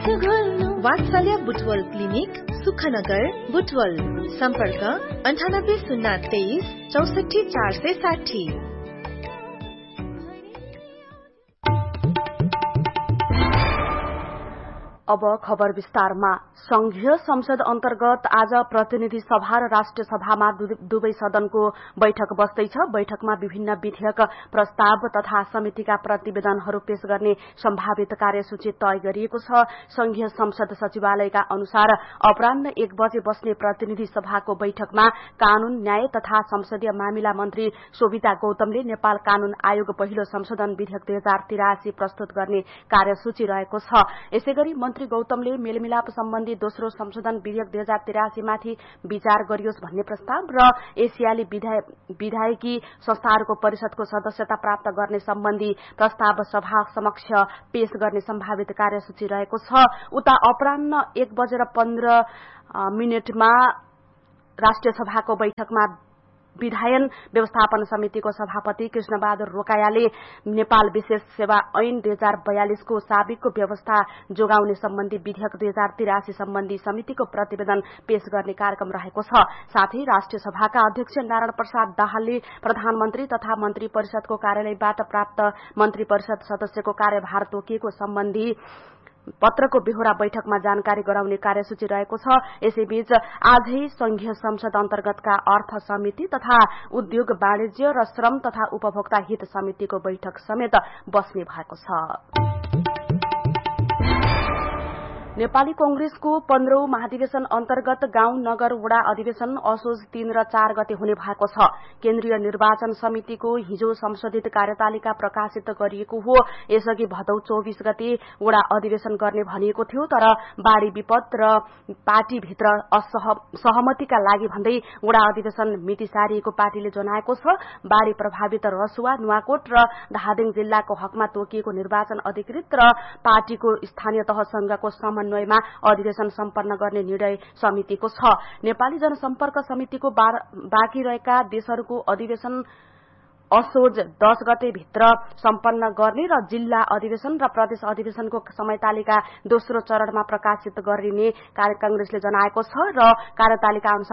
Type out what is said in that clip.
वात्सल्य बुटवल क्लिनिक सुखनगर बुटवल सम्पर्क 9803 64 460। अब खबर विस्तारमा। संघीय संसद अन्तर्गत आज प्रतिनिधि सभा र राष्ट्रिय सभामा दुवै सदनको बैठक बस्दैछ। बैठकमा विभिन्न विधेयक प्रस्ताव तथा समितिका प्रतिवेदनहरू पेश गर्ने सम्भावित कार्यसूची तय गरिएको छ। संघीय संसद सचिवालयका अनुसार अपराह्न 1 बजे बस्ने प्रतिनिधि सभाको बैठकमा कानून न्याय तथा संसदीय मामिला मन्त्री शोभिता गौतमले नेपाल कानून आयोग पहिलो संशोधन विधेयक 2083 प्रस्तुत गर्ने कार्यसूची रहेको छ। यसैगरी मन्त्री गौतमले मेलमिलाप सम्बन्धी दोस्रो संशोधन विधेयक 2083 माथि विचार गरियोस् भन्ने प्रस्ताव र एसियाली विधायकी संस्थाहरूको परिषदको सदस्यता प्राप्त गर्ने सम्बन्धी प्रस्ताव सभा समक्ष पेश गर्ने सम्भावित कार्यसूची रहेको छ। उता अपराह्न 1:15 मा राष्ट्रिय सभाको बैठकमा विधायन व्यवस्थापन समितिको सभापति कृष्णबहादुर रोकायाले नेपाल विशेष सेवा ऐन 2042 को साबिकको व्यवस्था जोगाउने सम्बन्धी विधेयक 2083 सम्बन्धी समितिको प्रतिवेदन पेश गर्ने कार्यक्रम रहेको छ। साथै राष्ट्रिय सभाका अध्यक्ष नारायण प्रसाद दाहालले प्रधानमन्त्री तथा मन्त्री परिषदको कार्यालयबाट प्राप्त मन्त्री परिषद सदस्यको कार्यभार तोकिएको सम्बन्धी पत्रको बेहोरा बैठकमा जानकारी गराउने कार्यसूची रहेको छ। यसैबीच आजै संघीय संसद अन्तर्गतका अर्थ समिति तथा उद्योग वाणिज्य र श्रम तथा उपभोक्ता हित समितिको बैठक समेत बस्ने भएको छ। नेपाली कांग्रेसको 15औं महाधिवेशन अन्तर्गत गाउँ नगर वडा अधिवेशन असोज 3 र 4 गते हुने भएको छ। केन्द्रीय निर्वाचन समितिको हिजो संशोधित कार्यतालिका प्रकाशित गरिएको हो। यसअघि भदौ 24 गते वडा अधिवेशन गर्ने भनिएको थियो, तर बाढ़ी विपद र पार्टीभित्र सहमतिका लागि भन्दै वडा अधिवेशन मिति सारिएको पार्टीले जनाएको छ। बाढ़ी प्रभावित रसुवा, नुवाकोट र धादिङ जिल्लाको हकमा तोकिएको निर्वाचन अधिकृत र पार्टीको स्थानीय तहसँगको समन्वयमा अधिवेशन सम्पन्न गर्ने निर्णय समितिको छ। नेपाली जनसम्पर्क समितिको बाँकी रहेका देशहरूको अधिवेशन असोज 10 गते भित्र सम्पन्न गर्ने र जिल्ला अधिवेशन र प्रदेश अधिवेशनको समयतालिका दोस्रो चरणमा प्रकाशित गरिने कांग्रेसले जनाएको छ र कार्यतालिका अनुसार